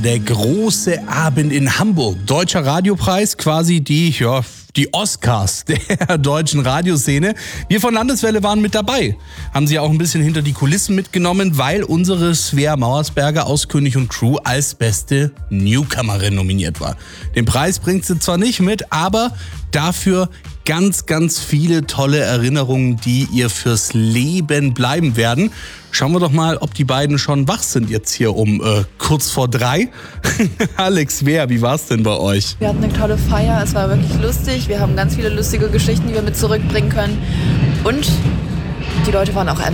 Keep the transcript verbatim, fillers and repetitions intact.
Der große Abend in Hamburg. Deutscher Radiopreis, quasi die, ja, die Oscars der deutschen Radioszene. Wir von Landeswelle waren mit dabei. Haben sie auch ein bisschen hinter die Kulissen mitgenommen, weil unsere Svea Mauersberger aus König und Crew als beste Newcomerin nominiert war. Den Preis bringt sie zwar nicht mit, aber dafür ganz, ganz viele tolle Erinnerungen, die ihr fürs Leben bleiben werden. Schauen wir doch mal, ob die beiden schon wach sind jetzt hier um äh, kurz vor drei. Alex, Svea, wie war's denn bei euch? Wir hatten eine tolle Feier, es war wirklich lustig. Wir haben ganz viele lustige Geschichten, die wir mit zurückbringen können. Und die Leute waren auch